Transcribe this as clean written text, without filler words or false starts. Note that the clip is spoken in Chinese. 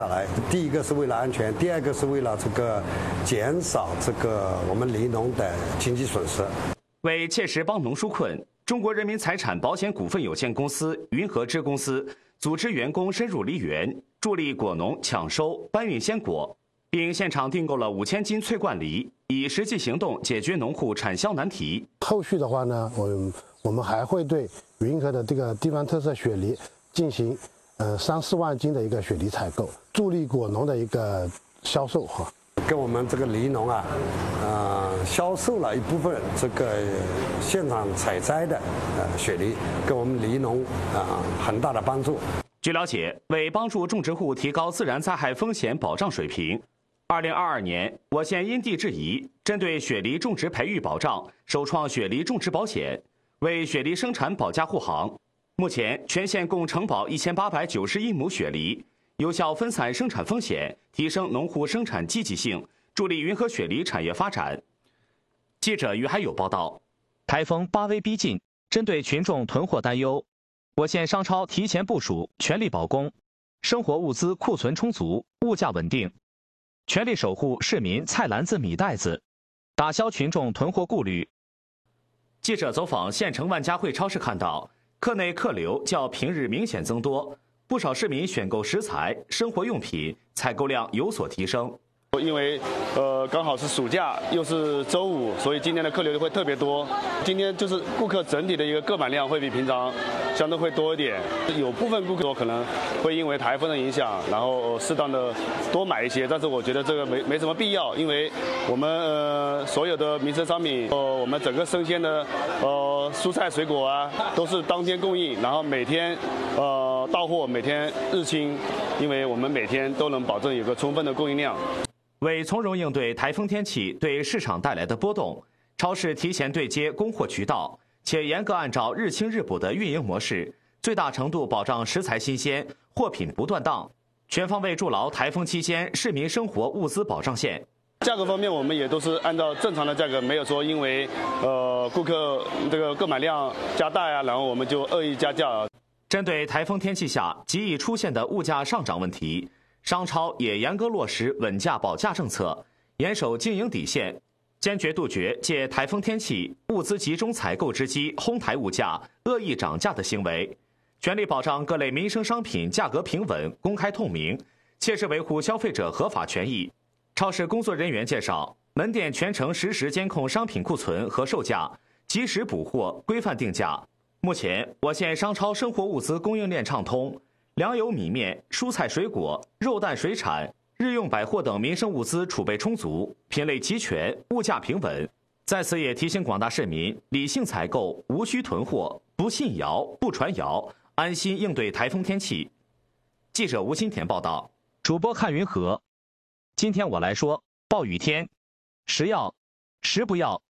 来，第一个是为了安全，第二个是为了这个减少这个我们梨农的经济损失。 为切实帮农纾困，中国人民财产保险股份有限公司云和芝公司组织员工深入梨园，助力果农抢收搬运鲜果，并现场订购了5000斤脆冠梨，以实际行动解决农户产销难题。 后续的话呢，我们还会对云和的这个地方特色雪梨进行3-4万斤的一个雪梨采购，助力果农的一个销售哈。 跟我们这个梨农啊，销售了一部分这个现场采摘的雪梨，给我们梨农很大的帮助。 据了解，为帮助种植户提高自然灾害风险保障水平，2022年我县因地制宜，针对雪梨种植培育保障，首创雪梨种植保险，为雪梨生产保驾护航。目前，全县共承保1891亩雪梨，有效分散生产风险，提升农户生产积极性，助力云和雪梨产业发展。记者于海有报道。 台风8威逼近，针对群众囤货担忧，我县商超提前部署，全力保供，生活物资库存充足，物价稳定，全力守护市民菜篮子米袋子，打消群众囤货顾虑。 记者走访县城万家汇超市看到，客内客流较平日明显增多，不少市民选购食材、生活用品采购量有所提升。 因为刚好是暑假，又是周五，所以今天的客流会特别多。今天就是顾客整体的一个购买量会比平常相对会多一点。有部分顾客可能会因为台风的影响，然后适当的多买一些，但是我觉得这个没什么必要，因为我们所有的民生商品，我们整个生鲜的蔬菜水果啊，都是当天供应，然后每天到货，每天日清，因为我们每天都能保证有个充分的供应量。 为从容应对台风天气对市场带来的波动，超市提前对接供货渠道，且严格按照日清日补的运营模式，最大程度保障食材新鲜、货品不断档，全方位筑牢台风期间市民生活物资保障线。 价格方面，我们也都是按照正常的价格，没有说因为顾客这个购买量加大呀，然后我们就恶意加价。 针对台风天气下极易出现的物价上涨问题，商超也严格落实稳价保价政策，严守经营底线，坚决杜绝借台风天气物资集中采购之机哄抬物价、恶意涨价的行为，全力保障各类民生商品价格平稳、公开透明，切实维护消费者合法权益。超市工作人员介绍，门店全程实时监控商品库存和售价，及时补货、规范定价。目前，我县商超生活物资供应链畅通，粮油米面、蔬菜水果、肉蛋水产、日用百货等民生物资储备充足，品类齐全，物价平稳。在此也提醒广大市民，理性采购，无需囤货，不信谣、不传谣，安心应对台风天气。记者吴新田报道。 主播看云和。今天我来说，暴雨天，食要，食不要，